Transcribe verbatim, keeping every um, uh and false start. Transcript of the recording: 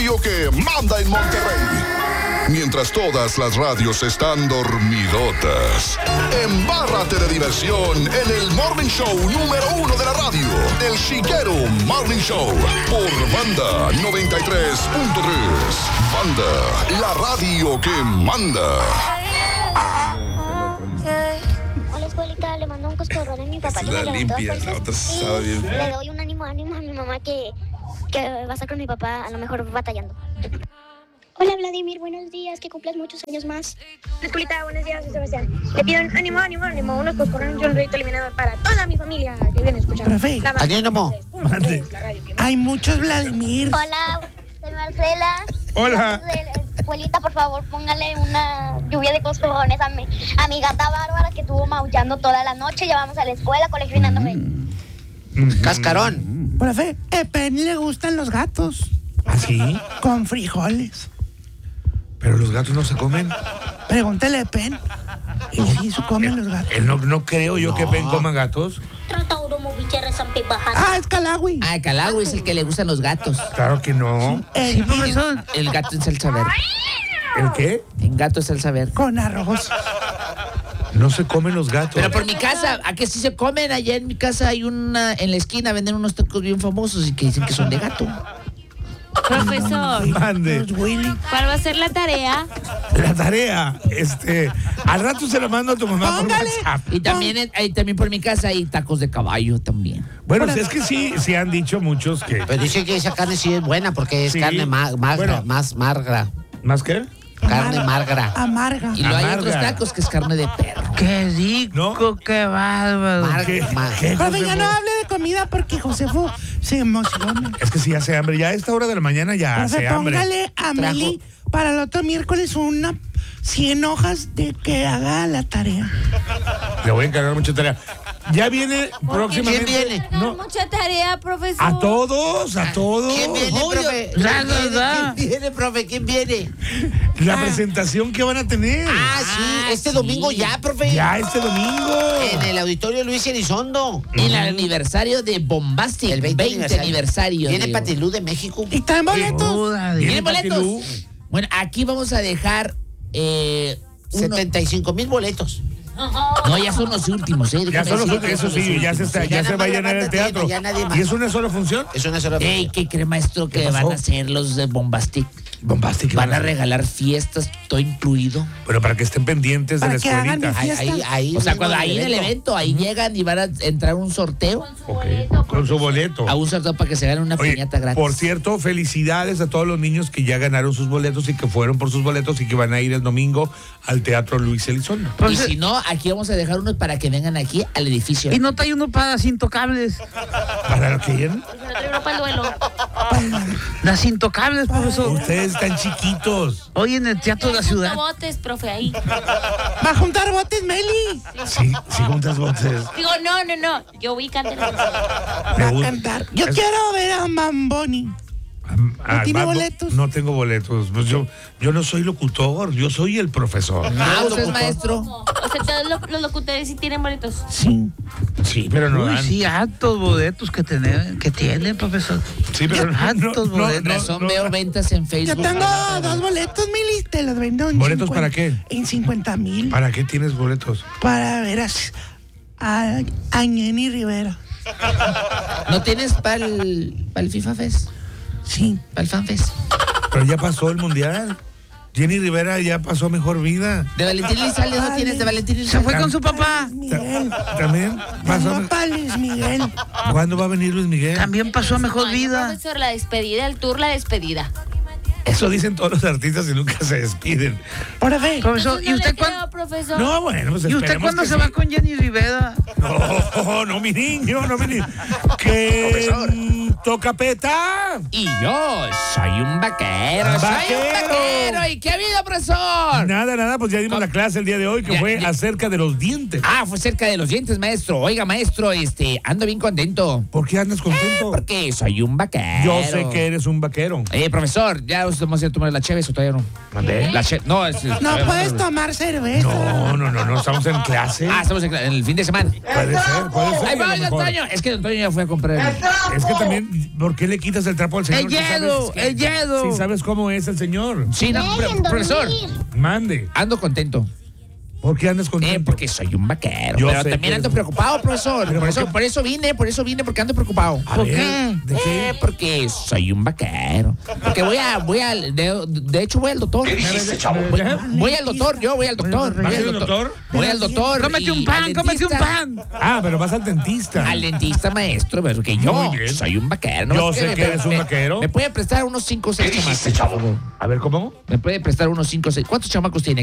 radio que manda en Monterrey. Mientras todas las radios están dormidotas, embárrate de diversión en el Morning Show número uno de la radio, El Chiquero Morning Show, por Banda noventa y tres punto tres. Banda, la radio que manda. Hola, escuelita, le mando un coscorrón a mi papá. Esta es la limpia, la otra se estaba bien. Le doy un ánimo, ánimo a mi mamá que, que va a estar con mi papá, a lo mejor batallando. Hola, Vladimir, buenos días, que cumplas muchos años más. Escuelita, buenos días, soy Sebastián. Le pido un ánimo, ánimo, ánimo, unos coscorrones y un rito eliminador para toda mi familia que viene escuchando. Profe, ánimo. Hay muchos Vladimir. Hola, soy Marcela. Hola. Escuelita, por favor, póngale una lluvia de coscorrones a mi, a mi gata Bárbara que estuvo maullando toda la noche. Llevamos a la escuela, colegio y nada más. Cascarón. Profe, a Penny le gustan los gatos. ¿Ah, sí? Con frijoles. Pero los gatos no se comen. Pregúntale a Pen. Y sí, se comen los gatos. Él no, no creo yo No. que Pen coma gatos. Ah, es Calagüey. Ah, Calagüey es el que le gustan los gatos. Claro que no. El mío, El gato en salsa verde. ¿El qué? En gato en salsa verde. con arroz. No se comen los gatos. Pero por mi casa, ¿a que sí se comen? Allá en mi casa hay una, en la esquina venden unos tacos bien famosos y que dicen que son de gato. Profesor, Mande. Los Willy. ¿cuál va a ser la tarea? La tarea, este, al rato se la mando a tu mamá por Póngale. WhatsApp. Y también, en- ahí también por mi casa hay tacos de caballo también. Bueno, es que sí, sí han dicho muchos que... Pero dicen que esa carne sí es buena porque es Sí. carne ma- magra, Bueno. más magra. ¿Más qué? Carne magra. Amarga. Y luego hay Amarga. otros tacos que es carne de perro. ¡Qué rico! ¿No? ¡Qué bárbaro! Mar- ¿Qué? ma- ¿Qué, Profe, ya Josefo? no hable de comida porque Josefo se emociona. Es que sí hace hambre. Ya a esta hora de la mañana ya Profe, hace hambre. póngale a Meli para el otro miércoles una cien hojas de que haga la tarea. Le voy a encargar mucha tarea. Ya viene próximamente. ¿Quién viene? No, No, mucha tarea, profesor. a todos, a todos. ¿Quién viene, profe? Ya, ¿Quién ya, viene? ya. ¿Quién viene, profe? ¿Quién viene? La presentación que van a tener. Ah, sí, este sí. domingo ya, profe. Ya este domingo. En el auditorio Luis Elizondo. En el aniversario de Bombastic. El veinte, aniversario. Viene digo. Patilú de México. ¿Y traen boletos? Órale. Viene ¿Tienen boletos? Patilú. Bueno, aquí vamos a dejar eh, uno- setenta y cinco mil boletos. No, ya son los últimos, ¿eh? Ya Déjame son los decirte, últimos, eso son los sí, ya se, últimos, está, sí. ya Ya se nada va a más la llenar el banda teatro. tiene, ya nadie más. ¿Y es una sola función? Es una sola. Ey, ¿qué cree, maestro, que ¿Qué pasó? van a hacer los de Bombastic? Bombastic. Van a regalar fiestas, todo incluido. Pero para que estén pendientes de Para la que hagan escuelita. mi Ahí, ahí, ahí O sea, mismo cuando en ahí en el evento, ahí llegan y van a entrar a un sorteo, Ok, con su boleto. a un sorteo para que se ganen una Oye, piñata gratis. por cierto, felicidades a todos los niños que ya ganaron sus boletos y que fueron por sus boletos y que van a ir el domingo al Teatro Luis Elizondo. Y si no, aquí vamos a dejar unos para que vengan aquí al edificio. Y no trae uno para las intocables. ¿Para lo que quieren? Si no trae uno para el duelo. Las intocables, profesor. Ustedes están chiquitos. Hoy en el Teatro de la Ciudad. botes, profe, ahí. Va a juntar botes, Meli. Sí, sí, juntas voces. Digo, no, no, no. Yo voy a cantar. Va a cantar. Yo Es- quiero ver a Mamboni. Ah, tiene va- boletos? No tengo boletos. Pues yo, yo no soy locutor, yo soy el profesor. Ah, usted es maestro. O sea, todos los, los locutores sí tienen boletos. Sí. Sí, pero no Uy, dan. sí, altos boletos que tiene, que tiene, profesor. Sí, pero no, no, Altos no, boletos. no, Razón, no. veo ventas en Yo Facebook. tengo dos boletos, Meli. Te los vendo en ¿Boletos cincuenta para qué? En cincuenta mil. ¿Para qué tienes boletos? Para ver a, a, a Jenny Rivera. ¿No tienes para el, el FIFA Fest? Sí. ¿Para el Fan Fest? Pero ya pasó el mundial. Jenny Rivera ya pasó mejor vida. ¿De Valentín Elizalde no tienes de Valentín Se Elizalde? fue con su papá. Luis Miguel. También pasó. Tengo para Luis Miguel. ¿Cuándo va a venir Luis Miguel? También pasó a mejor Ay, vida. profesor, la despedida, el tour, la despedida. Eso dicen todos los artistas y nunca se despiden. Por ver. Profesor, ¿y no usted le cuándo? creo, profesor. No, bueno, pues ¿Y usted esperemos cuándo que se sí. va con Jenny Rivera? No, no, mi niño, no, mi niño. Que mm, toca peta. Y yo soy un vaquero, soy un ¡Vaquero! vaquero. ¿Y qué ha habido, profesor? Nada, nada, pues ya dimos la clase el día de hoy que Ya, fue ya. acerca de los dientes. Ah, fue cerca de los dientes, maestro. Oiga, maestro, este, ando bien contento. ¿Por qué andas contento? Porque soy un vaquero. Yo sé que eres un vaquero. Eh, profesor, ¿ya os hemos ido a tomar la cheve o todavía no? ¿Mandé? La che- No, es, No todavía puedes tomar cerveza. No, no, no, no, estamos en clase. Ah, estamos en, en el fin de semana. Puede ser, puede ser. Ay, a lo va, don mejor. Toño. Es que don Toño ya fue a comprar. el- Es que también ¿por qué le quitas el trapo al señor? ¡El Si sabes yedo! que- ¡El yedo! Si sabes cómo es el señor. Sí, no, Dejen pro- dormir. profesor, Mande. ando contento. ¿Por qué andas Eh, contento? porque soy un vaquero. Yo pero sé también que ando eres- preocupado, profesor. Pero Por ¿por eso, qué? por eso vine, por eso vine, porque ando preocupado. A ¿Por ver, qué? ¿de qué? Eh, porque soy un vaquero. Porque voy a, voy al, de, de hecho voy al doctor. ¿Qué dijiste, chavo? Voy, voy al doctor, yo voy al doctor. ¿Vas Voy al al doctor? Voy al doctor. Cómete y un al pan, cómete un dentista- pan. Ah, pero vas al dentista. Al dentista, maestro, porque yo Muy bien. soy un vaquero. Yo más sé me- que eres un me- vaquero. ¿Me puede prestar unos cinco o seis chamacos? A ver, ¿cómo? ¿Me puede prestar unos cinco o seis? ¿Cuántos chamacos tiene?